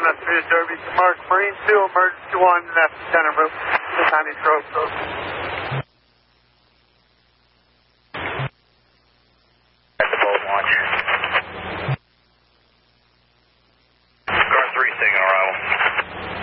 Massachusetts Derby, Mark Marine 2, emergency 1, that's center room, the County Stroke.